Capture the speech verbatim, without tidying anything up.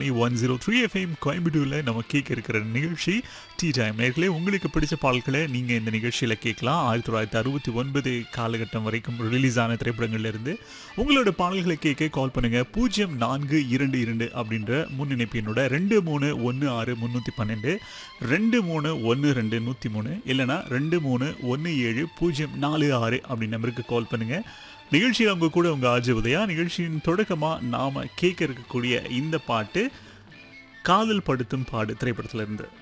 One zero three FM கோயம்புத்தூரில் நம்ம கேட்க இருக்கிற நிகழ்ச்சி டீ டைம். நேர்களே, உங்களுக்கு பிடிச்ச பாடல்களை நீங்கள் இந்த நிகழ்ச்சியில் கேட்கலாம். ஆயிரத்தி தொள்ளாயிரத்தி அறுபத்தி ஒன்பது காலகட்டம் வரைக்கும் ரிலீஸ் ஆன திரைப்படங்கள்லேருந்து உங்களோட பாடல்களை கேட்க கால் பண்ணுங்கள். பூஜ்ஜியம் நான்கு இரண்டு இரண்டு அப்படின்ற முன்னிணைப்பு என்னோட ரெண்டு மூணு ஒன்று ஆறு முந்நூற்றி பன்னெண்டு ரெண்டு மூணு ஒன்று ரெண்டு நூற்றி மூணு இல்லைனா ரெண்டு மூணு ஒன்று ஏழு பூஜ்ஜியம் நாலு ஆறு அப்படி நம்பருக்கு கால் பண்ணுங்கள். நிகழ்ச்சியில் அவங்க கூட உங்கள் ஆஜி உதயா. நிகழ்ச்சியின் தொடக்கமாக நாம் கேட்க இருக்கக்கூடிய இந்த பாட்டு காதல் படுத்தும் பாடு திரைப்படத்திலிருந்து.